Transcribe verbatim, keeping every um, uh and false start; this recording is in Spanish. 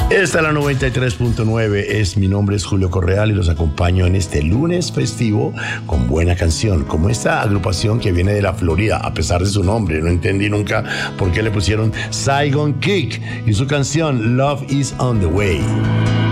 Esta es la noventa y tres punto nueve, es, mi nombre es Julio Correal y los acompaño en este lunes festivo con buena canción, como esta agrupación que viene de la Florida, a pesar de su nombre. No entendí nunca por qué le pusieron Saigon Kick y su canción Love is on the Way.